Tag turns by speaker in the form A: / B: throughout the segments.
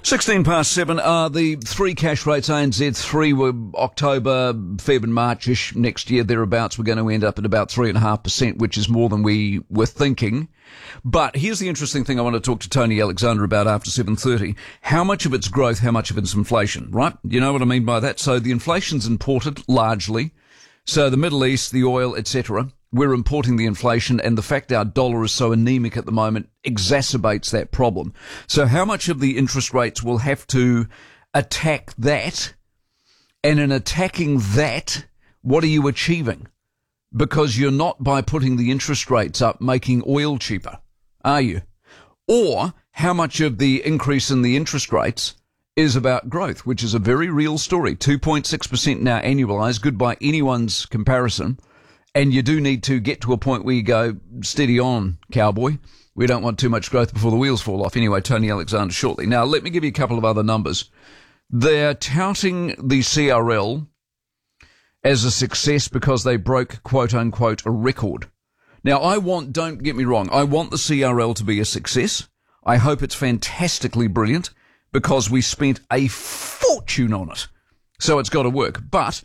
A: 16 past 7 are the three cash rates. ANZ 3 were October, Feb and March-ish. Next year, thereabouts, we're going to end up at about 3.5%, which is more than we were thinking. But here's the interesting thing I want to talk to Tony Alexander about after 7:30. How much of it's growth, how much of it's inflation, right? You know what I mean by that? So the inflation's imported, largely. So the Middle East, the oil, etc., we're importing the inflation, and the fact our dollar is so anemic at the moment exacerbates that problem. So how much of the interest rates will have to attack that? And in attacking that, what are you achieving? Because you're not, by putting the interest rates up, making oil cheaper, are you? Or how much of the increase in the interest rates is about growth, which is a very real story. 2.6% now annualized, good by anyone's comparison. And you do need to get to a point where you go, steady on, cowboy. We don't want too much growth before the wheels fall off. Anyway, Tony Alexander shortly. Now, let me give you a couple of other numbers. They're touting the CRL as a success because they broke, quote-unquote, a record. Now, don't get me wrong, I want the CRL to be a success. I hope it's fantastically brilliant because we spent a fortune on it. So it's got to work. But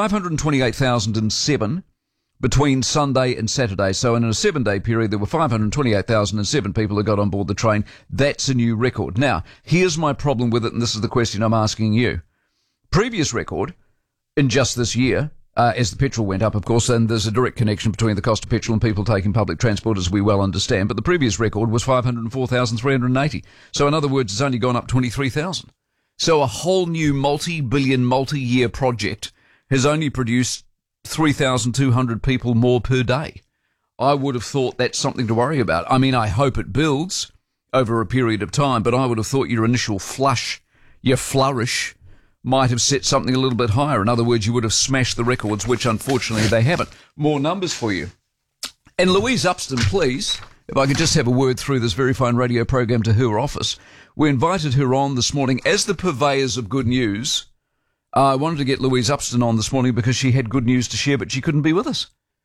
A: 528,007 between Sunday and Saturday. So in a 7-day period, there were 528,007 people who got on board the train. That's a new record. Now, here's my problem with it, and this is the question I'm asking you. Previous record, in just this year, as the petrol went up, of course, and there's a direct connection between the cost of petrol and people taking public transport, as we well understand, but the previous record was 504,380. So in other words, it's only gone up 23,000. So a whole new multi-billion, multi-year project has only produced 3,200 people more per day. I would have thought that's something to worry about. I mean, I hope it builds over a period of time, but I would have thought your initial flourish, might have set something a little bit higher. In other words, you would have smashed the records, which unfortunately they haven't. More numbers for you. And Louise Upston, please, if I could just have a word through this very fine radio program to her office. We invited her on this morning as the purveyors of good news. I wanted to get Louise Upston on this morning because she had good news to share, but she couldn't be with us.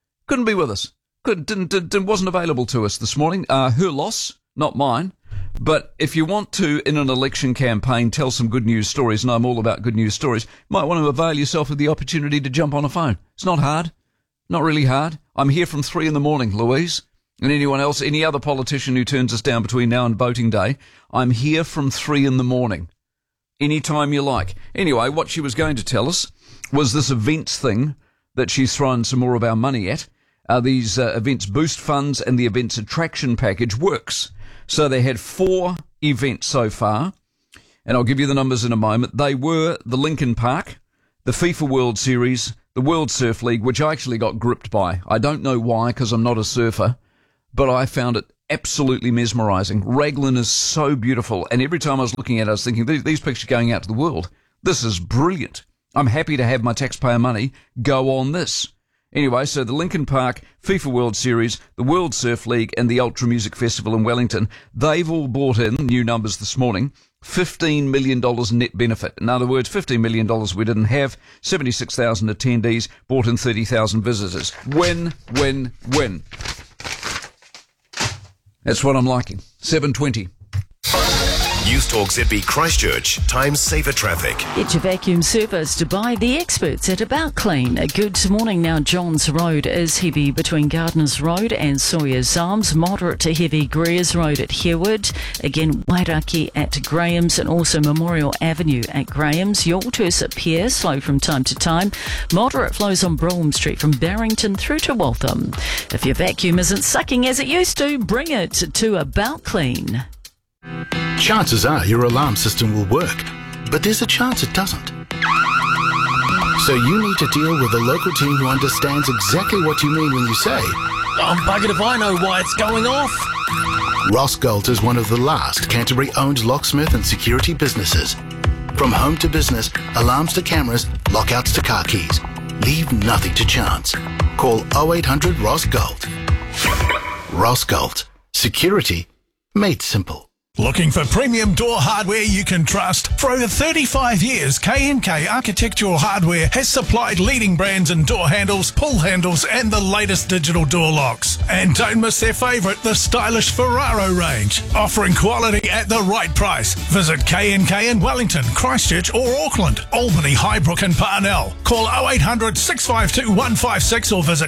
A: Wasn't available to us this morning. Her loss, not mine. But if you want to, in an election campaign, tell some good news stories, and I'm all about good news stories, you might want to avail yourself of the opportunity to jump on a phone. It's not hard. Not really hard. I'm here from 3 a.m, Louise. And anyone else, any other politician who turns us down between now and voting day, I'm here from 3 a.m. Anytime you like. Anyway, what she was going to tell us was this events thing that she's thrown some more of our money at. These events boost funds, and the events attraction package works. So they had 4 events so far, and I'll give you the numbers in a moment. They were the Lincoln Park, the FIFA World Series, the World Surf League, which I actually got gripped by. I don't know why, because I'm not a surfer, but I found it absolutely mesmerising. Raglan is so beautiful, and every time I was looking at it, I was thinking, these pictures going out to the world. This is brilliant. I'm happy to have my taxpayer money go on this. Anyway, so the Lincoln Park, FIFA World Series, the World Surf League, and the Ultra Music Festival in Wellington, they've all brought in, new numbers this morning, $15 million net benefit. In other words, $15 million we didn't have, 76,000 attendees, brought in 30,000 visitors. Win, win, win. That's what I'm liking. 7:20.
B: News Talk ZB Christchurch. Time saver traffic.
C: Get your vacuum serviced by the experts at About Clean. Good morning now. Johns Road is heavy between Gardeners Road and Sawyers Arms. Moderate to heavy Greers Road at Hereward. Again, Wairaki at Graham's and also Memorial Avenue at Graham's. Yalthurst at Pierre, slow from time to time. Moderate flows on Brougham Street from Barrington through to Waltham. If your vacuum isn't sucking as it used to, bring it to About Clean.
D: Chances are your alarm system will work, but there's a chance it doesn't. So you need to deal with a local team who understands exactly what you mean when you say,
E: I'm buggered if I know why it's going off.
D: Ross Galt is one of the last Canterbury-owned locksmith and security businesses. From home to business, alarms to cameras, lockouts to car keys. Leave nothing to chance. Call 0800 Ross Galt. Ross Galt. Security made simple.
F: Looking for premium door hardware you can trust? For over 35 years, K&K Architectural Hardware has supplied leading brands in door handles, pull handles and the latest digital door locks. And don't miss their favourite, the stylish Ferraro range. Offering quality at the right price. Visit K&K in Wellington, Christchurch or Auckland, Albany, Highbrook and Parnell. Call 0800 652 156 or visit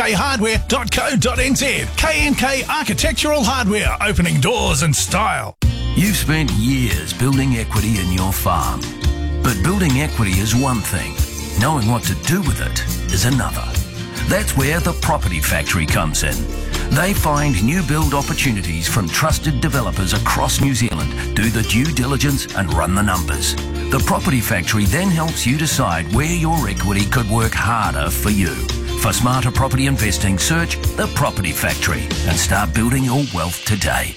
F: knkhardware.co.nz. K&K Architectural Hardware, opening doors in style.
G: You've spent years building equity in your farm. But building equity is one thing. Knowing what to do with it is another. That's where the Property Factory comes in. They find new build opportunities from trusted developers across New Zealand, do the due diligence and run the numbers. The Property Factory then helps you decide where your equity could work harder for you. For smarter property investing, search The Property Factory and start building your wealth today.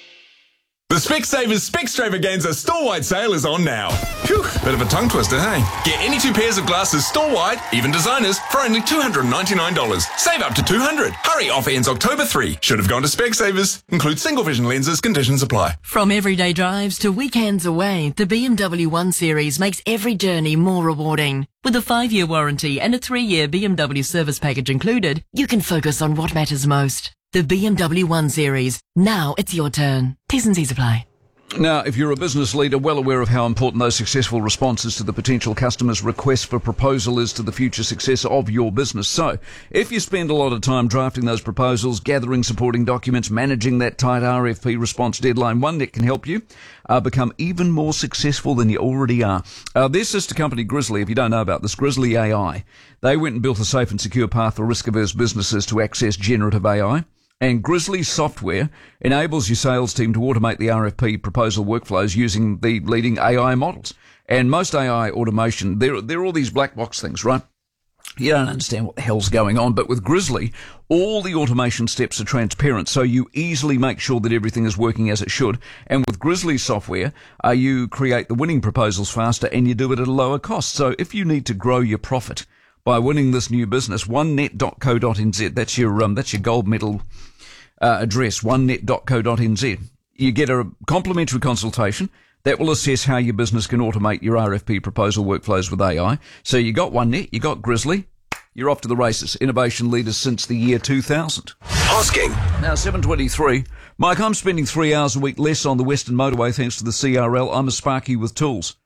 H: The Specsavers Specstravaganza store-wide sale is on now. Phew, bit of a tongue twister, hey? Get any 2 pairs of glasses store-wide, even designers, for only $299. Save up to $200. Hurry, offer ends October 3. Should have gone to Specsavers. Includes single vision lenses, conditions apply.
I: From everyday drives to weekends away, the BMW 1 Series makes every journey more rewarding. With a 5-year warranty and a 3-year BMW service package included, you can focus on what matters most. The BMW 1 Series. Now it's your turn. T's and C's apply.
A: Now, if you're a business leader, well aware of how important those successful responses to the potential customer's request for proposal is to the future success of your business. So, if you spend a lot of time drafting those proposals, gathering supporting documents, managing that tight RFP response deadline, OneNet can help you become even more successful than you already are. Their sister company, Grizzly, if you don't know about this, Grizzly AI, they went and built a safe and secure path for risk-averse businesses to access generative AI. And Grizzly software enables your sales team to automate the RFP proposal workflows using the leading AI models. And most AI automation, they're all these black box things, right? You don't understand what the hell's going on. But with Grizzly, all the automation steps are transparent, so you easily make sure that everything is working as it should. And with Grizzly software, you create the winning proposals faster and you do it at a lower cost. So if you need to grow your profit by winning this new business, onenet.co.nz, that's your gold medal address, onenet.co.nz. You get a complimentary consultation that will assess how your business can automate your RFP proposal workflows with AI. So you got OneNet, you got Grizzly, you're off to the races. Innovation leaders since the year 2000.
B: Hosking.
A: Now, 7:23. Mike, I'm spending 3 hours a week less on the Western Motorway thanks to the CRL. I'm a Sparky with tools.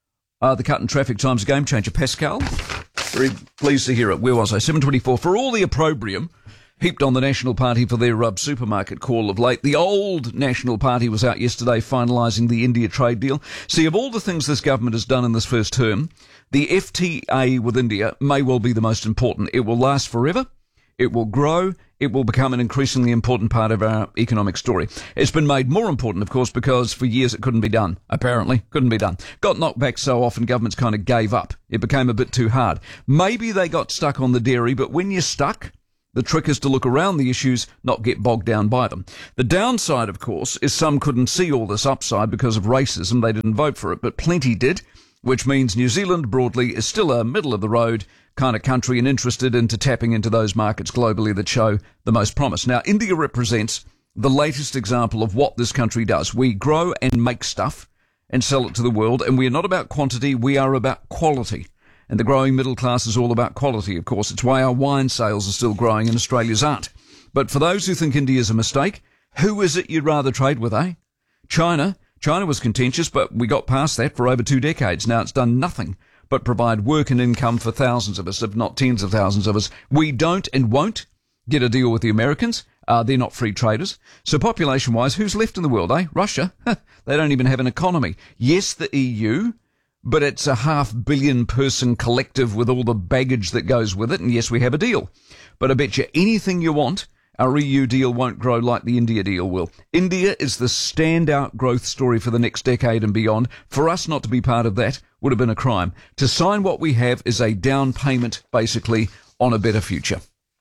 A: The cut in traffic time's a game changer. Pascal, very pleased to hear it. Where was I? 7:24. For all the opprobrium heaped on the National Party for their supermarket call of late, the old National Party was out yesterday finalising the India trade deal. See, of all the things this government has done in this first term, the FTA with India may well be the most important. It will last forever. It will grow. It will become an increasingly important part of our economic story. It's been made more important, of course, because for years it couldn't be done. Apparently, couldn't be done. Got knocked back so often, governments kind of gave up. It became a bit too hard. Maybe they got stuck on the dairy, but when you're stuck, the trick is to look around the issues, not get bogged down by them. The downside, of course, is some couldn't see all this upside because of racism. They didn't vote for it, but plenty did, which means New Zealand broadly is still a middle-of-the-road kind of country and interested into tapping into those markets globally that show the most promise. Now, India represents the latest example of what this country does. We grow and make stuff and sell it to the world, and we are not about quantity, we are about quality. And the growing middle class is all about quality, of course. It's why our wine sales are still growing and Australia's aren't. But for those who think India's a mistake, who is it you'd rather trade with, eh? China. China was contentious, but we got past that for over 2 decades. Now it's done nothing but provide work and income for thousands of us, if not tens of thousands of us. We don't and won't get a deal with the Americans. They're not free traders. So population-wise, who's left in the world, eh? Russia. They don't even have an economy. Yes, the EU, but it's a 500 million person collective with all the baggage that goes with it. And yes, we have a deal. But I bet you anything you want, our EU deal won't grow like the India deal will. India is the standout growth story for the next decade and beyond. For us not to be part of that would have been a crime. To sign what we have is a down payment, basically, on a better future.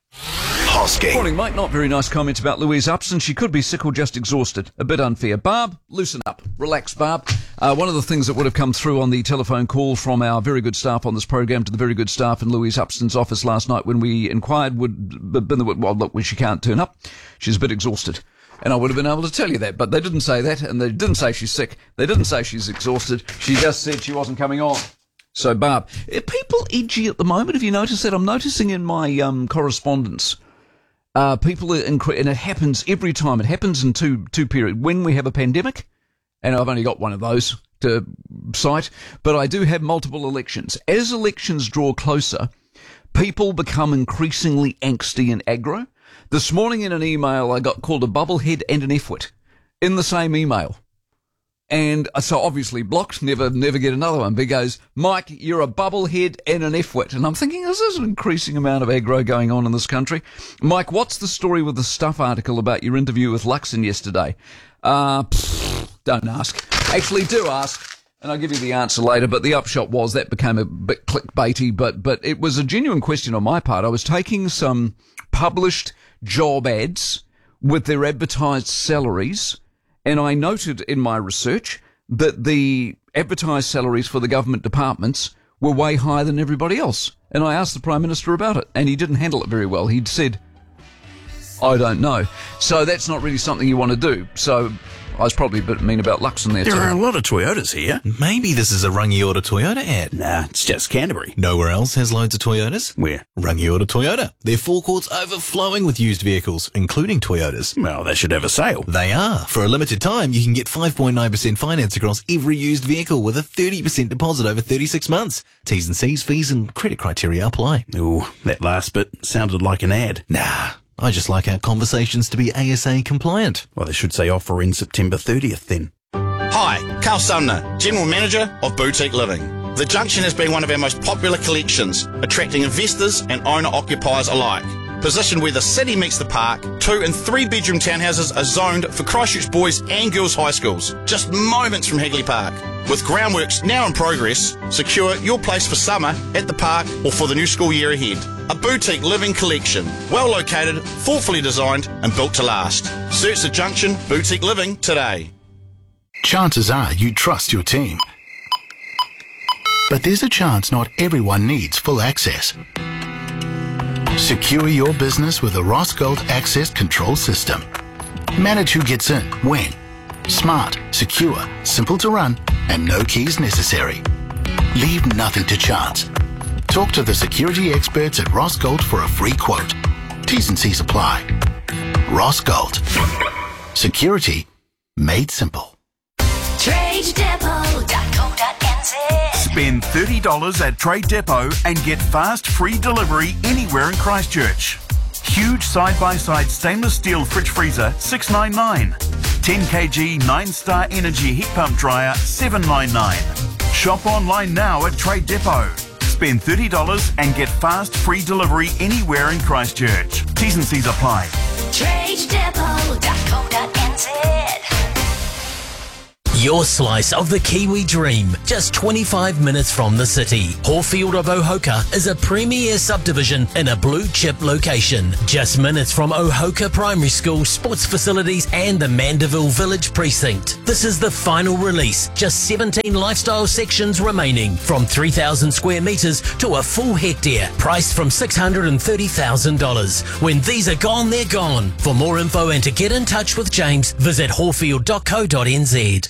B: Hosking.
A: Morning, Mike. Not very nice comments about Louise Upson. She could be sick or just exhausted. A bit unfair. Barb, loosen up. Relax, Barb. One of the things that would have come through on the telephone call from our very good staff on this program to the very good staff in Louise Upson's office last night when we inquired would have been, well, look, she can't turn up. She's a bit exhausted. And I would have been able to tell you that, but they didn't say that, and they didn't say she's sick. They didn't say she's exhausted. She just said she wasn't coming on. So, Barb, are people edgy at the moment? Have you noticed that? I'm noticing in my correspondence, people are and it happens every time. It happens in two periods. When we have a pandemic, and I've only got one of those to cite, but I do have multiple elections. As elections draw closer, people become increasingly angsty and aggro. This morning in an email, I got called a bubblehead and an F-wit in the same email. And so obviously blocked, never get another one. But he goes, Mike, you're a bubblehead and an F-wit. And I'm thinking, is this an increasing amount of aggro going on in this country? Mike, what's the story with the Stuff article about your interview with Luxon yesterday? Don't ask. Actually, do ask. And I'll give you the answer later, but the upshot was that became a bit clickbaity, but it was a genuine question on my part. I was taking some published job ads with their advertised salaries, and I noted in my research that the advertised salaries for the government departments were way higher than everybody else. And I asked the Prime Minister about it, and he didn't handle it very well. He'd said, I don't know. So that's not really something you want to do. So I was probably a bit mean about Luxon there too.
J: There are a lot of Toyotas here. Maybe this is a Rangiora Toyota ad. Nah, it's just Canterbury. Nowhere else has loads of Toyotas. We're Rangiora Toyota. Their forecourt's overflowing with used vehicles, including Toyotas. Well, they should have a sale. They are. For a limited time, you can get 5.9% finance across every used vehicle with a 30% deposit over 36 months. T's and C's, fees and credit criteria apply. Ooh, that last bit sounded like an ad. Nah. I just like our conversations to be ASA compliant. Well, they should say offer in September 30th then.
K: Hi, Carl Sumner, General Manager of Boutique Living. The Junction has been one of our most popular collections, attracting investors and owner-occupiers alike. Positioned where the city meets the park, 2 and 3 bedroom townhouses are zoned for Christchurch boys and girls high schools, just moments from Hagley Park. With groundworks now in progress, secure your place for summer at the park or for the new school year ahead. A boutique living collection, well located, thoughtfully designed and built to last. Search the Junction Boutique Living today.
D: Chances are you trust your team. But there's a chance not everyone needs full access. Secure your business with the Rossgold Access Control System. Manage who gets in, when. Smart, secure, simple to run, and no keys necessary. Leave nothing to chance. Talk to the security experts at Rossgold for a free quote. T's and C's apply. Rossgold. Security made simple.
L: TradeDepot.co.nz. Spend $30 at Trade Depot and get fast free delivery anywhere in Christchurch. Huge side-by-side stainless steel fridge freezer, $6.99. 10 kg 9-star energy heat pump dryer, $7.99. Shop online now at Trade Depot. Spend $30 and get fast free delivery anywhere in Christchurch. T's and C's apply.
M: TradeDepot.co.nz. Your slice of the Kiwi dream, just 25 minutes from the city. Hawfield of Ohoka is a premier subdivision in a blue chip location. Just minutes from Ohoka Primary School, sports facilities and the Mandeville Village Precinct. This is the final release, just 17 lifestyle sections remaining, from 3,000 square metres to a full hectare, priced from $630,000. When these are gone, they're gone. For more info and to get in touch with James, visit hawfield.co.nz.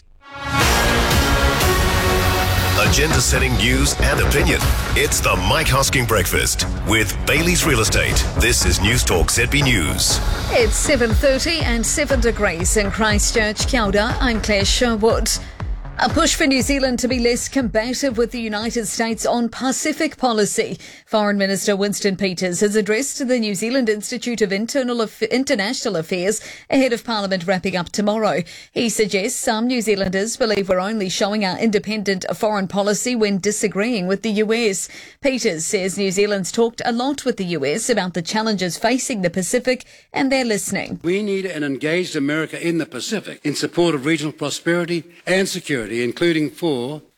B: Agenda-setting news and opinion. It's the Mike Hosking Breakfast with Bailey's Real Estate. This is News Talk ZB News.
N: It's 7:30 and 7 degrees in Christchurch. Kia ora, I'm Claire Sherwood. A push for New Zealand to be less combative with the United States on Pacific policy. Foreign Minister Winston Peters has addressed the New Zealand Institute of International Affairs ahead of Parliament wrapping up tomorrow. He suggests some New Zealanders believe we're only showing our independent foreign policy when disagreeing with the US. Peters says New Zealand's talked a lot with the US about the challenges facing the Pacific and they're listening.
O: We need an engaged America in the Pacific in support of regional prosperity and security, including for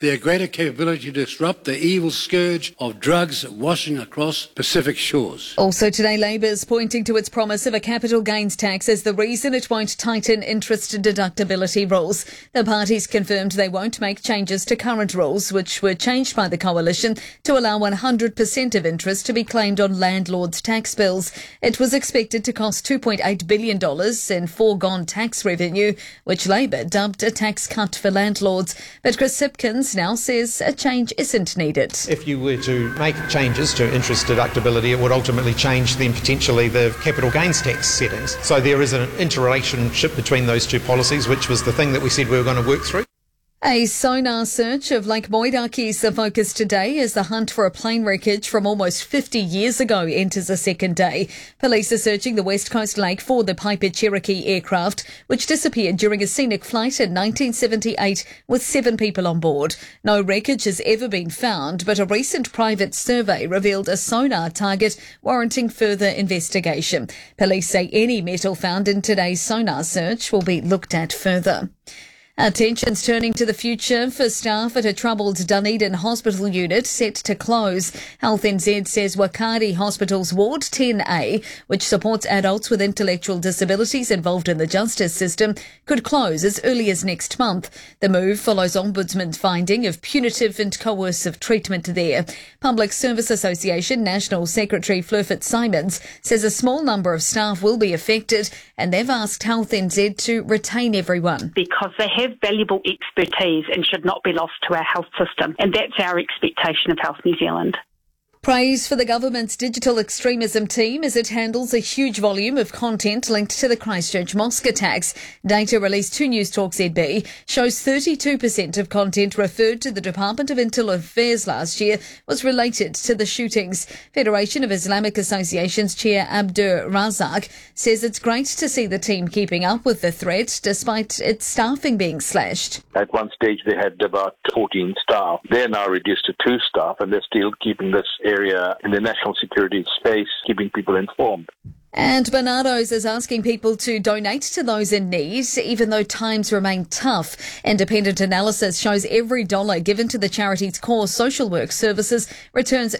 O: their greater capability to disrupt the evil scourge of drugs washing across Pacific shores.
N: Also today, Labour is pointing to its promise of a capital gains tax as the reason it won't tighten interest deductibility rules. The parties confirmed they won't make changes to current rules, which were changed by the coalition to allow 100% of interest to be claimed on landlords' tax bills. It was expected to cost $2.8 billion in foregone tax revenue, which Labour dubbed a tax cut for landlords. But Chris Sipkins now says a change isn't needed.
P: If you were to make changes to interest deductibility, it would ultimately change then potentially the capital gains tax settings. So there is an interrelationship between those two policies, which was the thing that we said we were going to work through.
N: A sonar search of Lake Moiraki is the focus today as the hunt for a plane wreckage from almost 50 years ago enters a second day. Police are searching the West Coast Lake for the Piper Cherokee aircraft, which disappeared during a scenic flight in 1978 with 7 people on board. No wreckage has ever been found, but a recent private survey revealed a sonar target warranting further investigation. Police say any metal found in today's sonar search will be looked at further. Attention's turning to the future for staff at a troubled Dunedin hospital unit set to close. Health NZ says Wakari Hospital's Ward 10A, which supports adults with intellectual disabilities involved in the justice system, could close as early as next month. The move follows Ombudsman's finding of punitive and coercive treatment there. Public Service Association National Secretary Fleur Fitzsimons says a small number of staff will be affected, and they've asked Health NZ to retain everyone.
Q: Because they have valuable expertise and should not be lost to our health system. And that's our expectation of Health New Zealand.
N: Praise for the government's digital extremism team as it handles a huge volume of content linked to the Christchurch mosque attacks. Data released to News Talk ZB shows 32% of content referred to the Department of Internal Affairs last year was related to the shootings. Federation of Islamic Associations Chair Abdur Razak says it's great to see the team keeping up with the threat despite its staffing being slashed.
R: At one stage they had about 14 staff. They're now reduced to 2 staff and they're still keeping this area in the national security space, keeping people informed.
N: And Barnardo's is asking people to donate to those in need, even though times remain tough. Independent analysis shows every dollar given to the charity's core social work services returns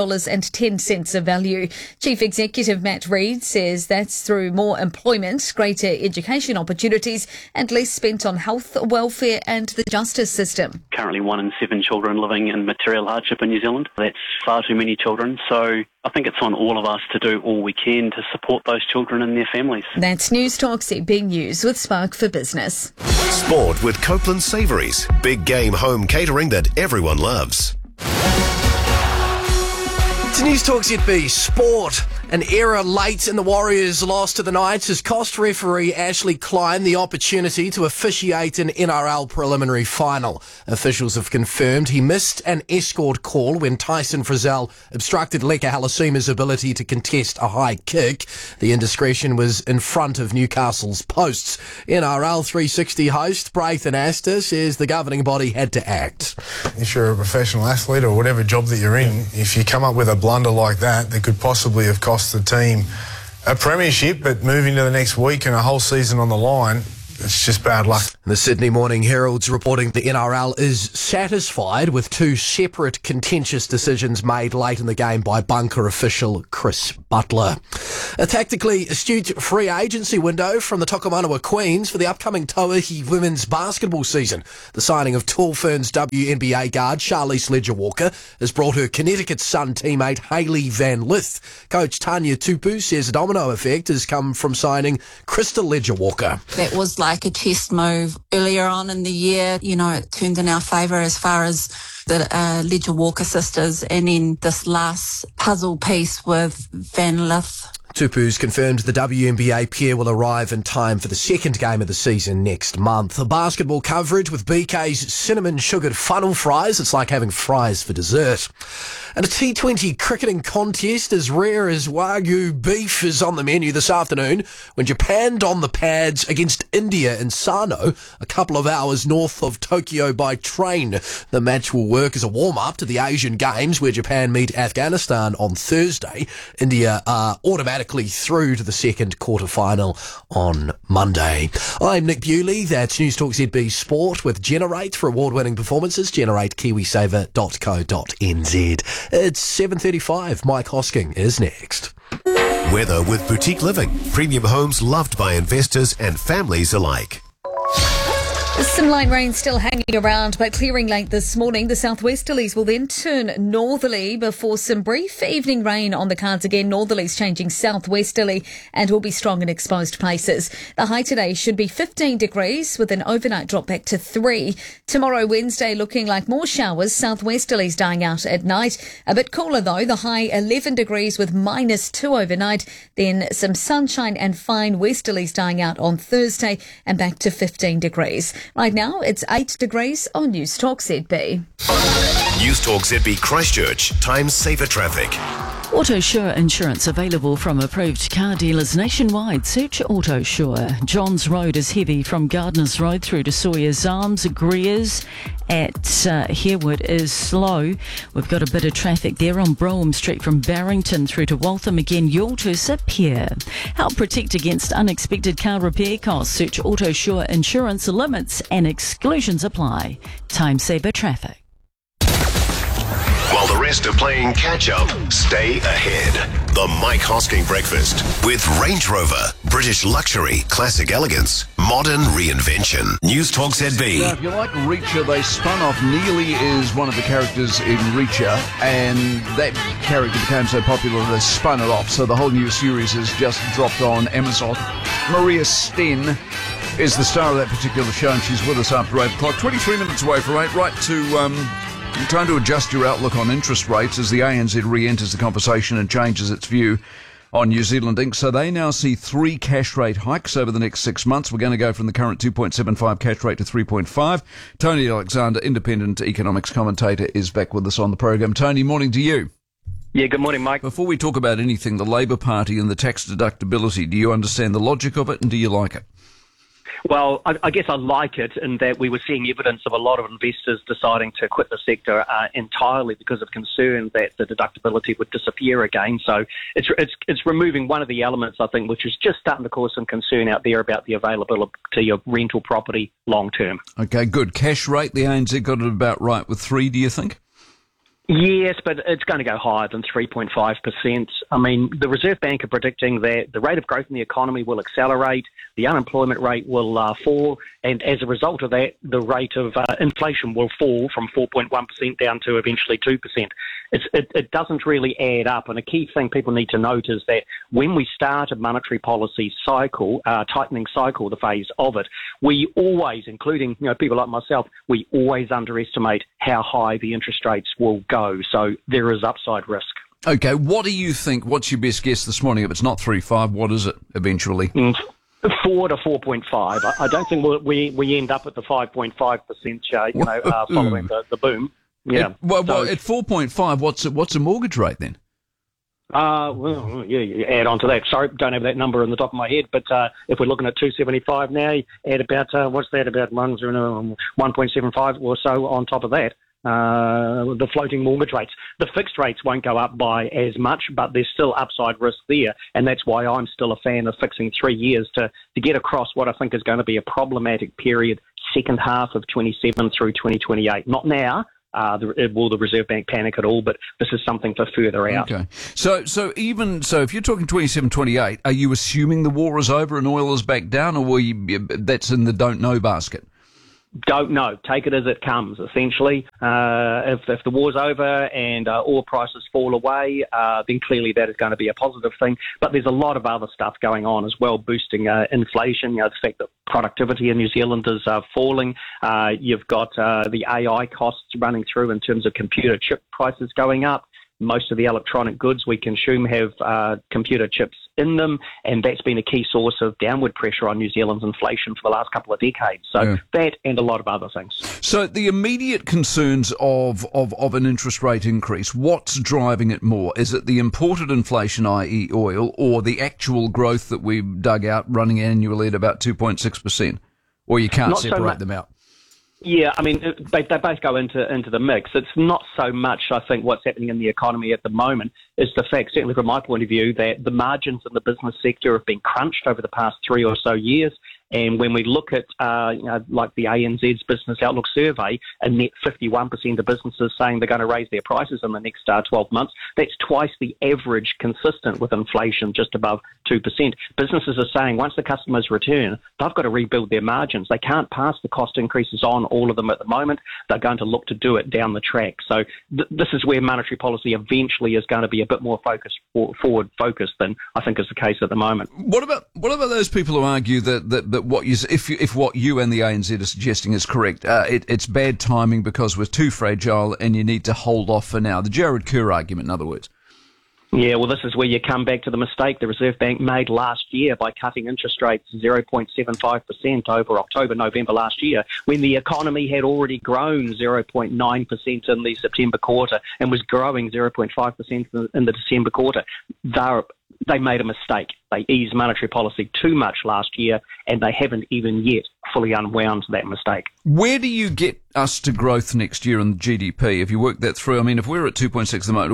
N: $9.10 of value. Chief Executive Matt Reid says that's through more employment, greater education opportunities, and less spent on health, welfare and the justice system.
S: Currently 1 in 7 children living in material hardship in New Zealand. That's far too many children, so I think it's on all of us to do all we can to support those children and their families.
N: That's News Talk ZB News with Spark for Business.
B: Sport with Copeland Savouries. Big game home catering that everyone loves.
E: To News Talk ZB Sport. An error late in the Warriors' loss to the Knights has cost referee Ashley Klein the opportunity to officiate an NRL preliminary final. Officials have confirmed he missed an escort call when Tyson Frizzell obstructed Leka Halasima's ability to contest a high kick. The indiscretion was in front of Newcastle's posts. NRL 360 host Braithen Astor says the governing body had to act.
T: If you're a professional athlete or whatever job that you're in, if you come up with a blunder like that could possibly have cost the team a premiership, but moving to the next week and a whole season on the line, it's just bad luck.
E: The Sydney Morning Herald's reporting the NRL is satisfied with 2 separate contentious decisions made late in the game by bunker official Chris Butler. A tactically astute free agency window from the Tokomanawa Queens for the upcoming Tauihi women's basketball season. The signing of Tall Ferns WNBA guard Charlize Ledger-Walker has brought her Connecticut Sun teammate Hayley Van Lith. Coach Tanya Tupu says a domino effect has come from signing Crystal Ledger-Walker.
U: That was like a test move earlier on in the year. You know, it turned in our favour as far as the Ledger-Walker sisters, and then this last puzzle piece with Van Lith.
E: Tupu's confirmed the WNBA pair will arrive in time for the second game of the season next month. Basketball coverage with BK's cinnamon sugared funnel fries. It's like having fries for dessert. And a T20 cricketing contest as rare as Wagyu beef is on the menu this afternoon when Japan don the pads against India in Sano, a couple of hours north of Tokyo by train. The match will work as a warm-up to the Asian Games where Japan meet Afghanistan on Thursday. India are automatically likely through to the second quarter-final on Monday. I'm Nick Bewley. That's News Talk ZB Sport with Generate for award-winning performances. Generate KiwiSaver.co.nz. It's 7:35. Mike Hosking is next.
B: Weather with Boutique Living. Premium homes loved by investors and families alike.
N: Some light rain still hanging around, but clearing late this morning. The southwesterlies will then turn northerly before some brief evening rain on the cards again. Northerlies changing southwesterly and will be strong in exposed places. The high today should be 15 degrees with an overnight drop back to 3. Tomorrow, Wednesday, looking like more showers. Southwesterlies dying out at night. A bit cooler though. The high 11 degrees with -2 overnight. Then some sunshine and fine westerlies dying out on Thursday and back to 15 degrees. Right now, it's 8 degrees on News Talk ZB.
B: News Talk ZB Christchurch. Time saver traffic.
C: AutoSure insurance available from approved car dealers nationwide. Search AutoSure. Johns Road is heavy from Gardners Road through to Sawyers Arms. Greers at Harewood is slow. We've got a bit of traffic there on Brougham Street from Barrington through to Waltham. Again, you'll to Sip here. Help protect against unexpected car repair costs. Search AutoSure insurance. Limits and exclusions apply. Time saver traffic.
B: While the rest are playing catch-up, stay ahead. The Mike Hosking Breakfast with Range Rover. British luxury, classic elegance, modern reinvention. News Talk ZB.
A: Now, if you like Reacher, they spun off. Neely is one of the characters in Reacher, and that character became so popular they spun it off. So the whole new series has just dropped on Amazon. Maria Sten is the star of that particular show, and she's with us after 8 o'clock. 23 minutes away from 8, right to... Time to adjust your outlook on interest rates as the ANZ re-enters the conversation and changes its view on New Zealand Inc. So they now see 3 cash rate hikes over the next 6 months. We're going to go from the current 2.75 cash rate to 3.5. Tony Alexander, independent economics commentator, is back with us on the program. Tony, morning to you.
V: Yeah, good morning, Mike.
A: Before we talk about anything, the Labour Party and the tax deductibility, do you understand the logic of it and do you like it?
V: Well, I guess I like it in that we were seeing evidence of a lot of investors deciding to quit the sector entirely because of concern that the deductibility would disappear again. So it's removing one of the elements, I think, which is just starting to cause some concern out there about the availability of rental property long term.
A: Okay, good. Cash rate, the ANZ got it about right with 3, do you think?
V: Yes, but it's going to go higher than 3.5%. I mean, the Reserve Bank are predicting that the rate of growth in the economy will accelerate, the unemployment rate will fall, and as a result of that, the rate of inflation will fall from 4.1% down to eventually 2%. It doesn't really add up, and a key thing people need to note is that when we start a monetary policy cycle, tightening cycle, the phase of it, we always, including people like myself, we always underestimate how high the interest rates will go. So there is upside risk.
A: Okay, what do you think? What's your best guess this morning? If it's not 3.5, what is it eventually?
V: 4 to 4.5. I don't think we end up at the 5.5%, following the boom. Yeah.
A: Well, at 4.5, what's a mortgage rate then?
V: Well, yeah, you add on to that. Sorry, don't have that number on the top of my head, but if we're looking at 275 now, you add about, what's that, about 1.75 or so on top of that. The floating mortgage rates. The fixed rates won't go up by as much, but there's still upside risk there, and that's why I'm still a fan of fixing 3 years to get across what I think is going to be a problematic period, second half of 27 through 2028. Not now. Will the Reserve Bank panic at all? But this is something for further out.
A: Okay. So if you're talking 27, 28, are you assuming the war is over and oil is back down, or that's in the don't know basket?
V: Don't know. Take it as it comes, essentially. If the war's over and oil prices fall away, then clearly that is going to be a positive thing. But there's a lot of other stuff going on as well, boosting inflation. The fact that productivity in New Zealand is falling. You've got the AI costs running through in terms of computer chip prices going up. Most of the electronic goods we consume have computer chips in them, and that's been a key source of downward pressure on New Zealand's inflation for the last couple of decades. So that and a lot of other things. So
A: the immediate concerns of an interest rate increase, what's driving it more? Is it the imported inflation, i.e. oil, or the actual growth that we dug out running annually at about 2.6%? Or you can't separate them out?
V: Yeah, I mean, they both go into the mix. It's not so much, I think, what's happening in the economy at the moment is the fact, certainly from my point of view, that the margins in the business sector have been crunched over the past 3 or so years. And when we look at, like the ANZ's Business Outlook survey, a net 51% of businesses saying they're going to raise their prices in the next 12 months, that's twice the average consistent with inflation, just above 2%. Businesses are saying once the customers return, they've got to rebuild their margins. They can't pass the cost increases on, all of them at the moment. They're going to look to do it down the track. So this is where monetary policy eventually is going to be a bit more forward-focused than I think is the case at the moment.
A: What about those people who argue that what if what you and the ANZ are suggesting is correct, it's bad timing because we're too fragile and you need to hold off for now? The Jared Kerr argument, in other words.
V: Yeah, well, this is where you come back to the mistake the Reserve Bank made last year by cutting interest rates 0.75% over October, November last year, when the economy had already grown 0.9% in the September quarter and was growing 0.5% in the December quarter. They made a mistake. They eased monetary policy too much last year, and they haven't even yet fully unwound that mistake.
A: Where do you get us to growth next year in the GDP? If you work that through, I mean, if we're at 2.6 at the moment,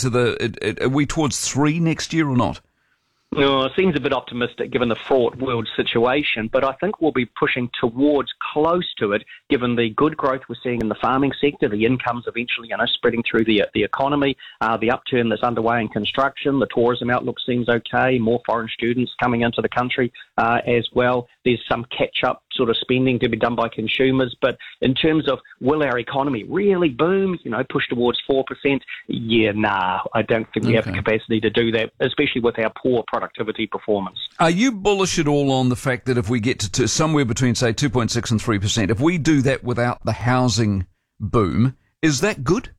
A: are we towards 3 next year or not?
V: No, it seems a bit optimistic given the fraught world situation, but I think we'll be pushing towards close to it given the good growth we're seeing in the farming sector, the incomes eventually spreading through the economy, the upturn that's underway in construction, the tourism outlook seems okay, more foreign students coming into the country as well. There's some catch-up sort of spending to be done by consumers, but in terms of will our economy really boom, push towards 4%? Yeah, I don't think we have the capacity to do that, especially with our poor productivity performance.
A: Are you bullish at all on the fact that if we get to somewhere between, say, 2.6 and 3%, if we do that without the housing boom, is that good?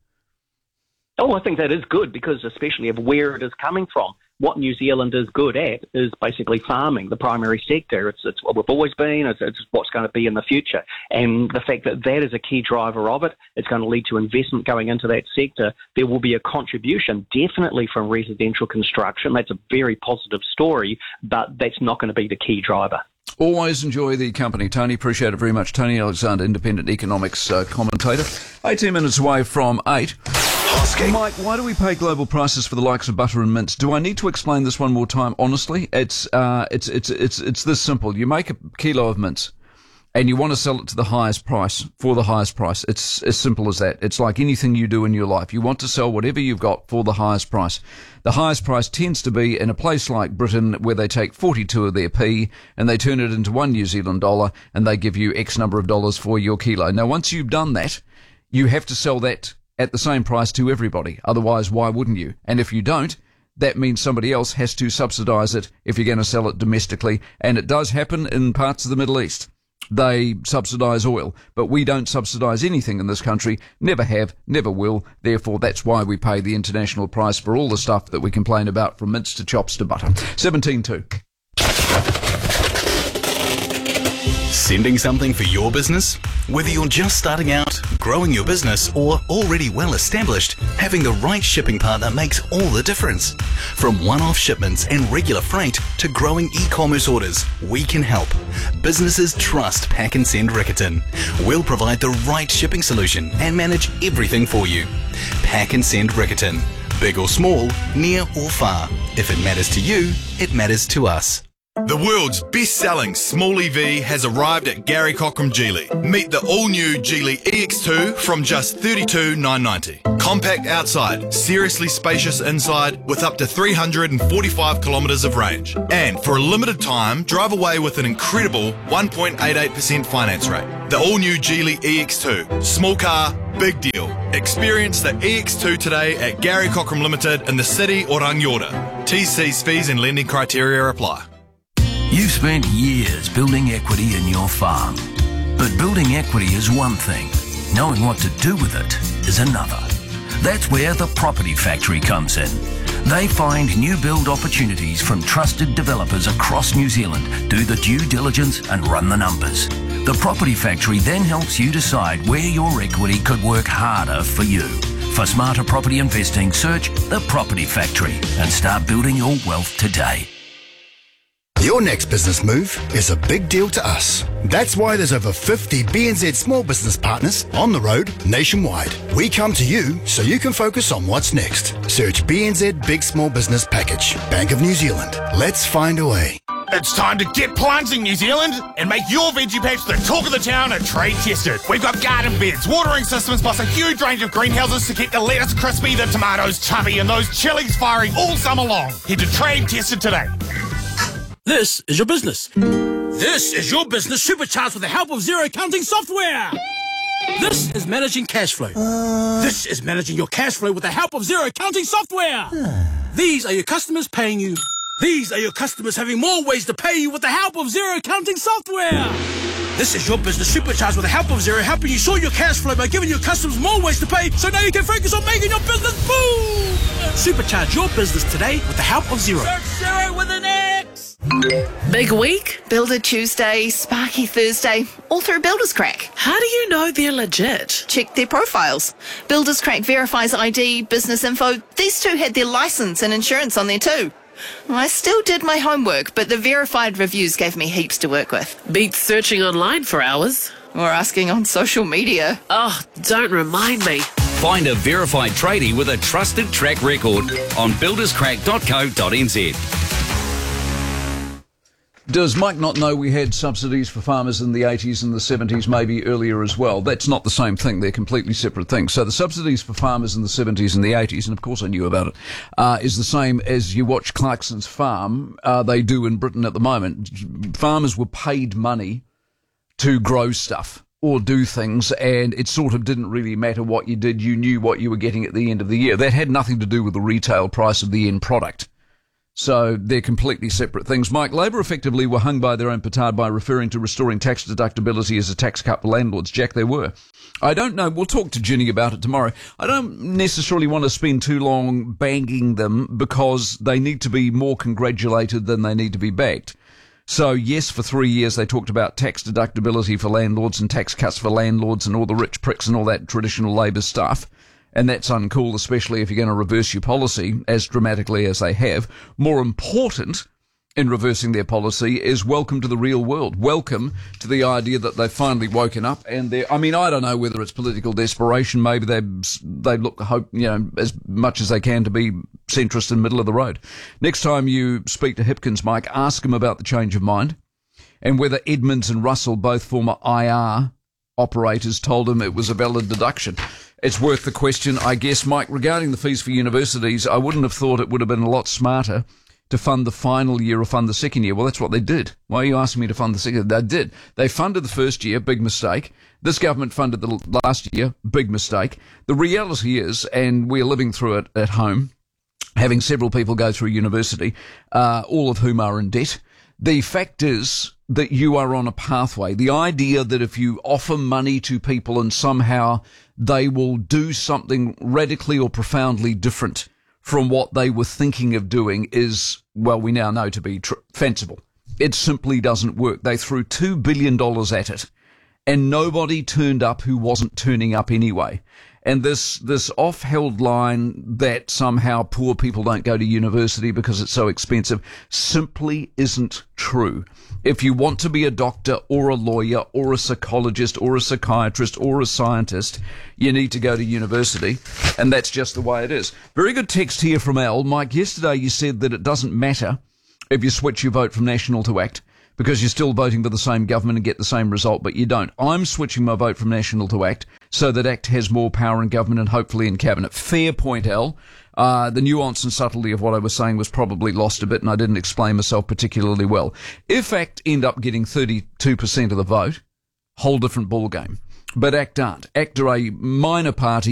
V: Oh, I think that is good because especially of where it is coming from. What New Zealand is good at is basically farming, the primary sector. It's what we've always been. It's what's going to be in the future. And the fact that that is a key driver of it, it's going to lead to investment going into that sector. There will be a contribution definitely from residential construction. That's a very positive story, but that's not going to be the key driver.
A: Always enjoy the company, Tony. Appreciate it very much. Tony Alexander, independent economics commentator. 18 minutes away from 8. Mike, why do we pay global prices for the likes of butter and mince? Do I need to explain this one more time? Honestly, it's this simple. You make a kilo of mince, and you want to sell it to the highest price for the highest price. It's as simple as that. It's like anything you do in your life. You want to sell whatever you've got for the highest price. The highest price tends to be in a place like Britain where they take 42 of their P and they turn it into $1 New Zealand dollar and they give you X number of dollars for your kilo. Now, once you've done that, you have to sell that at the same price to everybody. Otherwise, why wouldn't you? And if you don't, that means somebody else has to subsidise it if you're going to sell it domestically. And it does happen in parts of the Middle East. They subsidise oil, but we don't subsidise anything in this country, never have, never will. Therefore, that's why we pay the international price for all the stuff that we complain about, from mince to chops to butter. 17.2.
J: Sending something for your business? Whether you're just starting out, growing your business, or already well established, having the right shipping partner makes all the difference. From one-off shipments and regular freight to growing e-commerce orders, we can help. Businesses trust Pack and Send Riccarton. We'll provide the right shipping solution and manage everything for you. Pack and Send Riccarton. Big or small, near or far. If it matters to you, it matters to us.
F: The world's best-selling small EV has arrived at Gary Cochrane Geely. Meet the all-new Geely EX2 from just $32,990. Compact outside, seriously spacious inside with up to 345 kilometres of range. And for a limited time, drive away with an incredible 1.88% finance rate. The all-new Geely EX2. Small car, big deal. Experience the EX2 today at Gary Cochrane Limited in the city or Rangiora. T's, fees and lending criteria apply.
G: You've spent years building equity in your farm. But building equity is one thing. Knowing what to do with it is another. That's where the Property Factory comes in. They find new build opportunities from trusted developers across New Zealand, do the due diligence and run the numbers. The Property Factory then helps you decide where your equity could work harder for you. For smarter property investing, search The Property Factory and start building your wealth today.
H: Your next business move is a big deal to us. That's why there's over 50 BNZ small business partners on the road nationwide. We come to you so you can focus on what's next. Search BNZ Big Small Business Package. Bank of New Zealand. Let's find a way.
I: It's time to get planting, New Zealand, and make your veggie patch the talk of the town and trade tested. We've got garden beds, watering systems, plus a huge range of greenhouses to keep the lettuce crispy, the tomatoes chubby, and those chilies firing all summer long. Head to Trade Tested today.
W: This is your business. This is your business supercharged with the help of Xero accounting software. This is managing cash flow. This is managing your cash flow with the help of Xero accounting software. These are your customers paying you. These are your customers having more ways to pay you with the help of Xero accounting software. This is your business supercharged with the help of Xero, helping you sort your cash flow by giving your customers more ways to pay, so now you can focus on making your business boom. Supercharge your business today with the help of Xero.
X: Search Xero with an X.
Y: Big week, Builder Tuesday, Sparky Thursday, all through Builders Crack.
X: How do you know they're legit?
Y: Check their profiles. Builders Crack verifies ID, business info. These two had their license and insurance on there too. I still did my homework, but the verified reviews gave me heaps to work with.
X: Beats searching online for hours.
Y: Or asking on social media.
X: Oh, don't remind me.
Z: Find a verified tradie with a trusted track record on builderscrack.co.nz.
A: Does Mike not know we had subsidies for farmers in the 80s and the 70s, maybe earlier as well? That's not the same thing. They're completely separate things. So the subsidies for farmers in the 70s and the 80s, and of course I knew about it, is the same as you watch Clarkson's Farm, they do in Britain at the moment. Farmers were paid money to grow stuff or do things, and it sort of didn't really matter what you did. You knew what you were getting at the end of the year. That had nothing to do with the retail price of the end product. So they're completely separate things. Mike, Labor effectively were hung by their own petard by referring to restoring tax deductibility as a tax cut for landlords. Jack, they were. I don't know. We'll talk to Ginny about it tomorrow. I don't necessarily want to spend too long banging them because they need to be more congratulated than they need to be backed. So, yes, for 3 years they talked about tax deductibility for landlords and tax cuts for landlords and all the rich pricks and all that traditional Labor stuff. And that's uncool, especially if you're going to reverse your policy as dramatically as they have. More important in reversing their policy is welcome to the real world. Welcome to the idea that they've finally woken up. And I don't know whether it's political desperation. Maybe they look to hope, as much as they can to be centrist and middle of the road. Next time you speak to Hipkins, Mike, ask him about the change of mind and whether Edmonds and Russell, both former IR operators, told him it was a valid deduction. It's worth the question, I guess. Mike, regarding the fees for universities, I wouldn't have thought it would have been a lot smarter to fund the final year or fund the second year. Well, that's what they did. Why are you asking me to fund the second? They did. They funded the first year, big mistake. This government funded the last year, big mistake. The reality is, and we're living through it at home, having several people go through university, all of whom are in debt. The fact is that you are on a pathway. The idea that if you offer money to people and somehow they will do something radically or profoundly different from what they were thinking of doing is, well, we now know to be fanciful. It simply doesn't work. They threw $2 billion at it, and nobody turned up who wasn't turning up anyway. And this off-held line that somehow poor people don't go to university because it's so expensive simply isn't true. If you want to be a doctor or a lawyer or a psychologist or a psychiatrist or a scientist, you need to go to university, and that's just the way it is. Very good text here from Al. Mike, yesterday you said that it doesn't matter if you switch your vote from National to ACT, because you're still voting for the same government and get the same result, but you don't. I'm switching my vote from National to ACT so that ACT has more power in government and hopefully in cabinet. Fair point, Al. The nuance and subtlety of what I was saying was probably lost a bit, and I didn't explain myself particularly well. If ACT end up getting 32% of the vote, whole different ballgame. But ACT aren't. ACT are a minor party